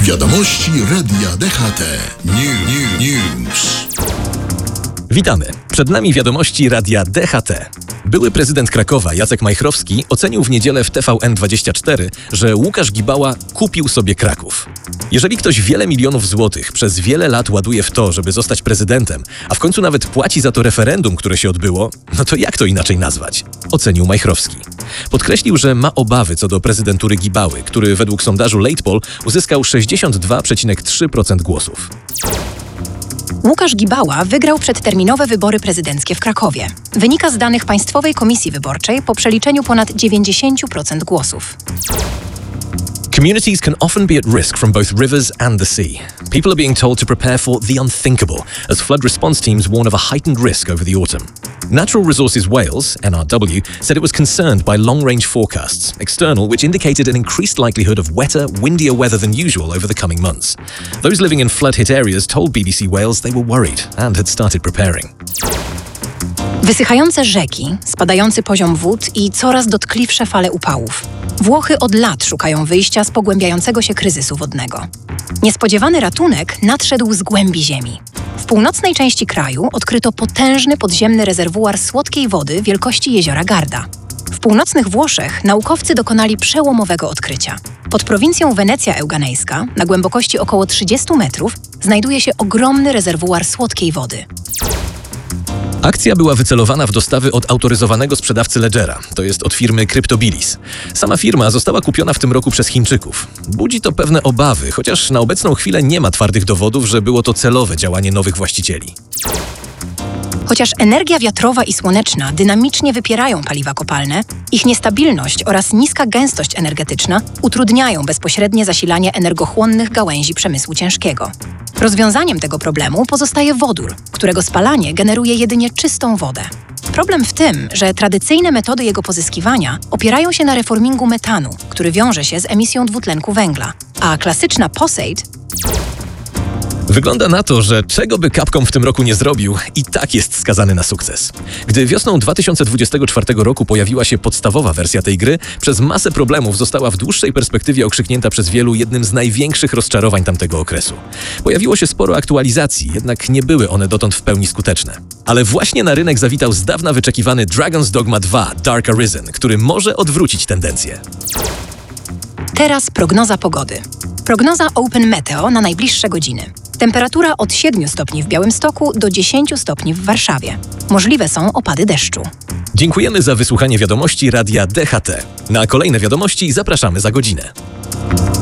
Wiadomości Radia DHT. News. Witamy. Przed nami wiadomości Radia DHT. Były prezydent Krakowa Jacek Majchrowski ocenił w niedzielę w TVN24, że Łukasz Gibała kupił sobie Kraków. Jeżeli ktoś wiele milionów złotych przez wiele lat ładuje w to, żeby zostać prezydentem, a w końcu nawet płaci za to referendum, które się odbyło, no to jak to inaczej nazwać? Ocenił Majchrowski. Podkreślił, że ma obawy co do prezydentury Gibały, który według sondażu LatePoll uzyskał 62,3% głosów. Łukasz Gibała wygrał przedterminowe wybory prezydenckie w Krakowie. Wynika z danych Państwowej Komisji Wyborczej po przeliczeniu ponad 90% głosów. Communities can often be at risk from both rivers and the sea. People are being told to prepare for the unthinkable, as flood response teams warn of a heightened risk over the autumn. Natural Resources Wales, NRW, said it was concerned by long-range forecasts, external, which indicated an increased likelihood of wetter, windier weather than usual over the coming months. Those living in flood-hit areas told BBC Wales they were worried and had started preparing. Wysychające rzeki, spadający poziom wód i coraz dotkliwsze fale upałów. Włochy od lat szukają wyjścia z pogłębiającego się kryzysu wodnego. Niespodziewany ratunek nadszedł z głębi ziemi. W północnej części kraju odkryto potężny podziemny rezerwuar słodkiej wody wielkości jeziora Garda. W północnych Włoszech naukowcy dokonali przełomowego odkrycia. Pod prowincją Wenecja Euganejska, na głębokości około 30 metrów, znajduje się ogromny rezerwuar słodkiej wody. Akcja była wycelowana w dostawy od autoryzowanego sprzedawcy Ledgera, to jest od firmy Cryptobilis. Sama firma została kupiona w tym roku przez Chińczyków. Budzi to pewne obawy, chociaż na obecną chwilę nie ma twardych dowodów, że było to celowe działanie nowych właścicieli. Chociaż energia wiatrowa i słoneczna dynamicznie wypierają paliwa kopalne, ich niestabilność oraz niska gęstość energetyczna utrudniają bezpośrednie zasilanie energochłonnych gałęzi przemysłu ciężkiego. Rozwiązaniem tego problemu pozostaje wodór, którego spalanie generuje jedynie czystą wodę. Problem w tym, że tradycyjne metody jego pozyskiwania opierają się na reformingu metanu, który wiąże się z emisją dwutlenku węgla, a klasyczna POSEID Wygląda na to, że czego by Capcom w tym roku nie zrobił, i tak jest skazany na sukces. Gdy wiosną 2024 roku pojawiła się podstawowa wersja tej gry, przez masę problemów została w dłuższej perspektywie okrzyknięta przez wielu jednym z największych rozczarowań tamtego okresu. Pojawiło się sporo aktualizacji, jednak nie były one dotąd w pełni skuteczne. Ale właśnie na rynek zawitał z dawna wyczekiwany Dragon's Dogma 2 Dark Arisen, który może odwrócić tendencję. Teraz prognoza pogody. Prognoza Open Meteo na najbliższe godziny. Temperatura od 7 stopni w Białymstoku do 10 stopni w Warszawie. Możliwe są opady deszczu. Dziękujemy za wysłuchanie wiadomości Radia DHT. Na kolejne wiadomości zapraszamy za godzinę.